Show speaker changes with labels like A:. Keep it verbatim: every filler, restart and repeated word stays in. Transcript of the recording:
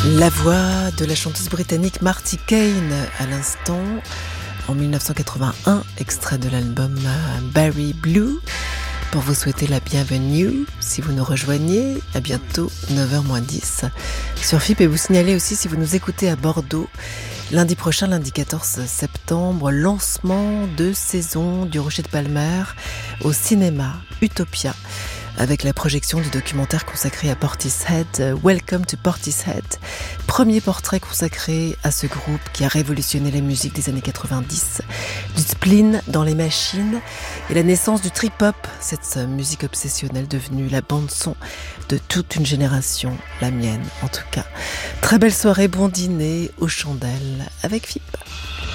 A: La voix de la chanteuse britannique Marty Kane à l'instant, en dix-neuf cent quatre-vingt-un, extrait de l'album Barry Blue, pour vous souhaiter la bienvenue. Si vous nous rejoignez, à bientôt neuf heures moins dix sur F I P, et vous signaler aussi, si vous nous écoutez à Bordeaux, lundi prochain, lundi quatorze septembre, lancement de saison du Rocher de Palmer au cinéma Utopia, avec la projection du documentaire consacré à Portishead, Welcome to Portishead, premier portrait consacré à ce groupe qui a révolutionné la musique des années quatre-vingt-dix, du spleen dans les machines et la naissance du trip-hop, cette musique obsessionnelle devenue la bande-son de toute une génération, la mienne en tout cas. Très belle soirée, bon dîner aux chandelles avec F I P.